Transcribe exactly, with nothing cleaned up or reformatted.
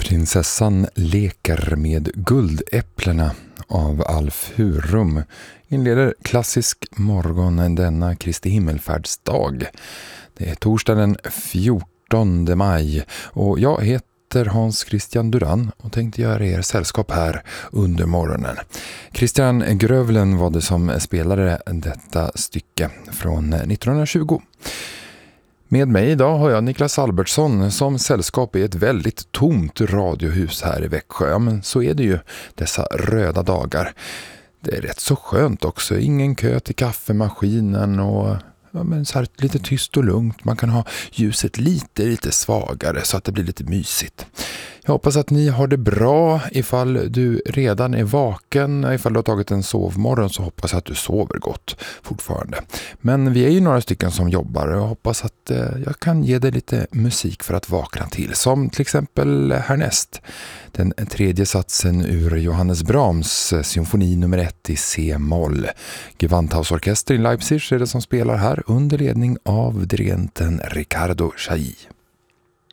Prinsessan leker med guldäpplena av Alf Hurum inleder klassisk morgon denna Kristi himmelfärdsdag. Det är torsdag den fjortonde maj och jag heter Hans Christian Duran och tänkte göra er sällskap här under morgonen. Christian Grövlen var det som spelade detta stycke från nittonhundratjugo. Med mig idag har jag Niklas Albertsson som sällskap i ett väldigt tomt radiohus här i Växjö. Ja, men så är det ju dessa röda dagar. Det är rätt så skönt också. Ingen kö till kaffemaskinen och ja, men så här lite tyst och lugnt. Man kan ha ljuset lite, lite svagare så att det blir lite mysigt. Jag hoppas att ni har det bra. Ifall du redan är vaken, ifall du har tagit en sovmorgon, så hoppas jag att du sover gott fortfarande. Men vi är ju några stycken som jobbar och jag hoppas att eh, jag kan ge dig lite musik för att vakna till. Som till exempel härnäst. Den tredje satsen ur Johannes Brahms symfoni nummer ett i C-moll. Gewandhausorkester i Leipzig är det som spelar här under ledning av dirigenten Riccardo Chailly.